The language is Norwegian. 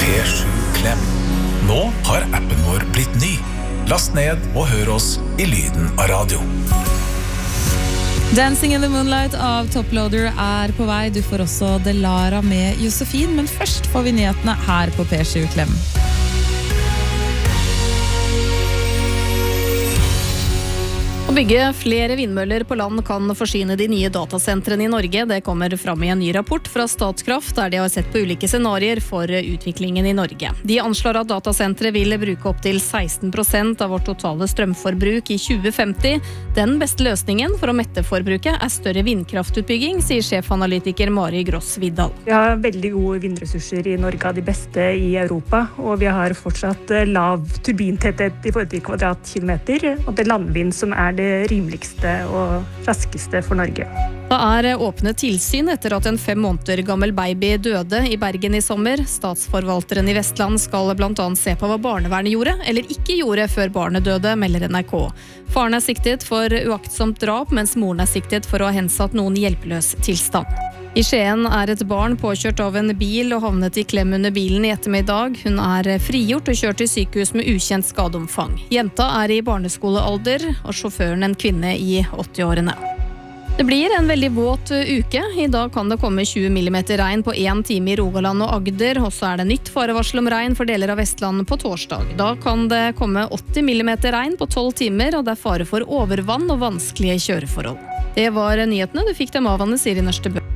P7 Klem. Nå har appen vår blitt ny. Last ned og hør oss i lyden av radio. Dancing in the Moonlight av Toploader på vei. Du får også Delara med Josefin, men først får vi nyhetene her på P7 Klem. Å bygge flere vindmøller på land kan forsyne de nye datasentrene i Norge. Det kommer fram i en ny rapport fra Statkraft, der de har sett på ulike scenarier for utviklingen i Norge. De anslår at datasentret vil bruke opp til 16% av vårt totale strømforbruk i 2050. Den beste løsningen for å mette forbruket større vindkraftutbygging, sier sjefanalytiker Mari Gross-Viddal. Vi har veldig gode vindressurser i Norge, av de beste i Europa, og vi har fortsatt lav turbintetthet i forhold til kvadratkilometer, og det landvind som det rimeligste og raskeste for Norge. Det åpnet tilsyn etter at en 5 måneder gammel baby døde i Bergen i sommer. Statsforvalteren i Vestland skal blant annet se på hva barnevernet gjorde, eller ikke gjorde før barnet døde, melder NRK. Faren siktet for uaktsomt drap, mens moren siktet for å ha hensatt noen i hjelpeløs tilstand. I Skien et barn påkjørt av en bil og havnet i klem under bilen i ettermiddag. Hun frigjort og kjørt til sykehus med ukjent skadeomfang. Jenta i barneskolealder, og sjåføren en kvinne i 80-årene. Det blir en veldig våt uke. I dag kan det komme 20 millimeter regn på 1 time i Rogaland og Agder, og så det nytt farevarsel om regn for deler av Vestlandet på torsdag. Da kan det komme 80 millimeter regn på 12 timer, og det fare for overvann og vanskelige kjøreforhold. Det var nyhetene. Du fikk dem av Anne Siri Nørstebø.